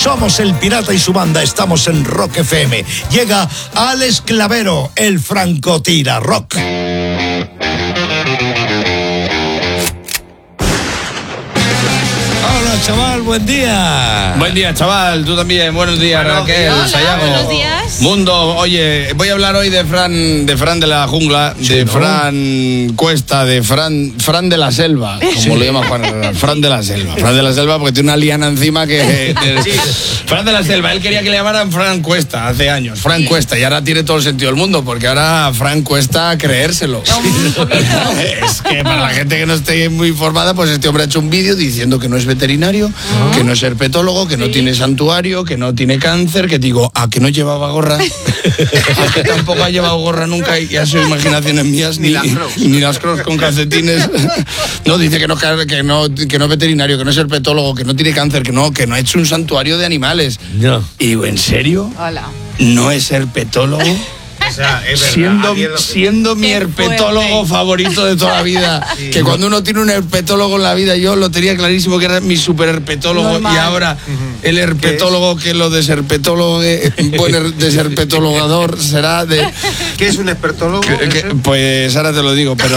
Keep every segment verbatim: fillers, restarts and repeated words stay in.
Somos el Pirata y su banda, estamos en Rock F M. Llega Alex Clavero, el francotira rock. Hola, chaval, buen día. Buen día, chaval, tú también. Buenos días, Buenos Raquel, días. Sayago. Buenos días. Mundo, oye, voy a hablar hoy de Fran, de Fran de la jungla, Sí, de ¿no? Fran Cuesta, de Fran, Fran de la selva, como Sí. lo llama Juan Herrera. Fran de la selva, Fran de la selva porque tiene una liana encima que... de- Fran de la selva, él quería que le llamaran Fran Cuesta hace años, Fran Cuesta, y ahora tiene todo el sentido del mundo, porque ahora Fran cuesta creérselo. Es que para la gente que no esté muy informada, pues este hombre ha hecho un vídeo diciendo que no es veterinario, que no es herpetólogo, que no tiene santuario, que no tiene cáncer, que digo, a que no llevaba gorra, a que tampoco ha llevado gorra nunca y ha sido imaginaciones mías, ni, Ni las Crocs. ni las Crocs con calcetines. No, dice que no, que no, que no es veterinario, que no es herpetólogo, que no tiene cáncer, que no, que no ha hecho un santuario de animales. No. Y digo, ¿en serio? Hola. ¿No es herpetólogo? O sea, es verdad. Siendo, Aquí es lo que- siendo mi Qué herpetólogo fuerte. favorito de toda la vida. Sí. Que cuando uno tiene un herpetólogo en la vida, yo lo tenía clarísimo que era mi super herpetólogo. Normal. Y ahora el herpetólogo que lo desherpetólogo, buen her- desherpetologador será de. ¿Qué es un expertólogo? que- que- ¿Ese? pues ahora te lo digo, pero.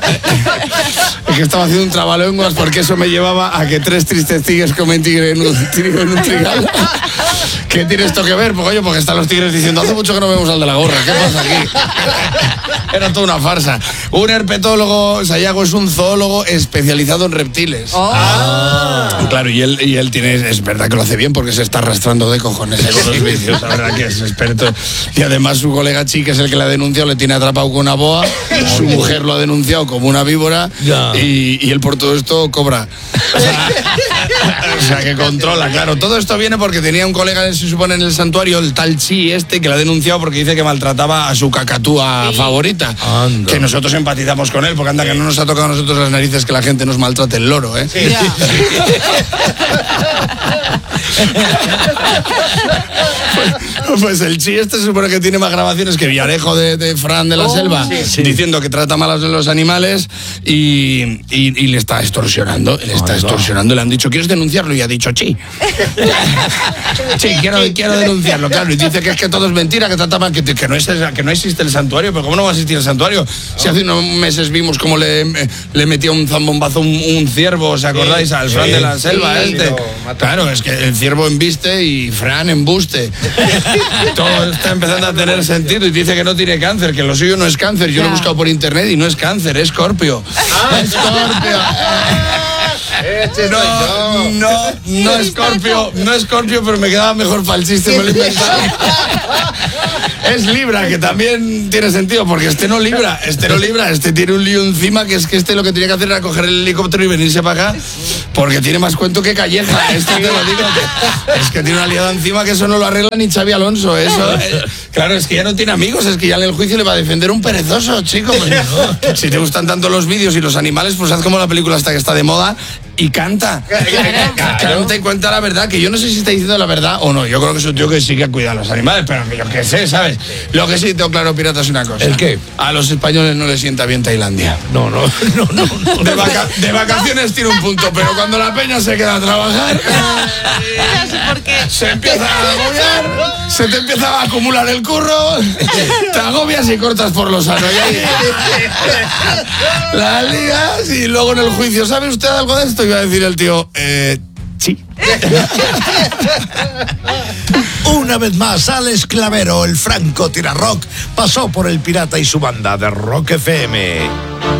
Es que estaba haciendo un trabalenguas porque eso me llevaba a que tres tristes tigres comen tigre en un, tigre en un trigal. ¿Qué tiene esto que ver? Pues oye, porque están los tigres diciendo, hace mucho que no vemos al de la gorra, ¿qué pasa aquí? Era toda una farsa. Un herpetólogo, Sayago, es un zoólogo especializado en reptiles. Oh. Claro, y él, y él tiene, es verdad que lo hace bien porque se está arrastrando de cojones en los vídeos, la verdad que es experto. Y además su colega Chi, que es el que le ha denunciado, le tiene atrapado con una boa, su mujer lo ha denunciado como una víbora Ya. y, y él por todo esto cobra. O sea, o sea, que controla, claro. Todo esto viene porque tenía un colega, se supone, en el santuario, el tal Chi este, que le ha denunciado porque dice que maltrataba a su cacatúa Sí. favorita. Anda. Que nosotros empatizamos con él, porque anda que no nos ha tocado a nosotros las narices que la gente nos maltrate el loro, ¿eh? Ya. Pues el Chi este se supone que tiene más grabaciones que Villarejo de, de Fran de la Oh, Selva, sí. diciendo que trata mal a los animales y, y- y le está extorsionando, le está Ahí va. extorsionando, le han dicho, ¿quieres denunciarlo? Y ha dicho, Chi. Sí, quiero, quiero denunciarlo, claro, y dice que es que todo es mentira, que trata mal, que, que, no, es, que no existe el santuario, pero ¿cómo no va a existir el santuario? Si hace unos meses vimos cómo le, le metía un zambombazo un, un ciervo, ¿os acordáis? Al Fran sí, de la Selva, sí, este. lo mató. Claro, es que el ciervo embiste y Fran embuste. Todo está empezando a tener sentido y dice que no tiene cáncer, que lo suyo no es cáncer. Yo lo he Ya. buscado por internet y no es cáncer, es Scorpio. Escorpio. Este soy No, yo. no, no es Scorpio, no es Scorpio, pero me quedaba mejor para el chiste, me lo he inventado. Es Libra, que también tiene sentido, porque este no libra, este no libra, este tiene un lío encima, que es que este lo que tenía que hacer era coger el helicóptero y venirse para acá, porque tiene más cuento que Calleja, este te lo digo, que es que tiene una liada encima que eso no lo arregla ni Xavi Alonso, eso, eh, claro, es que ya no tiene amigos, es que ya en el juicio le va a defender un perezoso, chico, pues no. Si te gustan tanto los vídeos y los animales, pues haz como la película esta que está de moda y canta, canta y cuenta la verdad, que yo no sé si está diciendo la verdad o no, yo creo que es un tío que sí que cuida a los animales, pero que yo qué sé, ¿sabes? Lo que sí tengo claro, pirata, es una cosa. ¿El qué? A los españoles no les sienta bien Tailandia. No, no, no, no, no. De, vaca- de vacaciones tiene un punto, pero cuando la peña se queda a trabajar, Ya sé por qué. se empieza a agobiar, se te empieza a acumular el curro, te agobias y cortas por los sano. Y ahí la ligas y luego en el juicio, ¿sabe usted algo de esto? Iba a decir el tío, eh, sí. Una vez más, Alex Clavero, el francotira rock, pasó por el Pirata y su banda de Rock F M.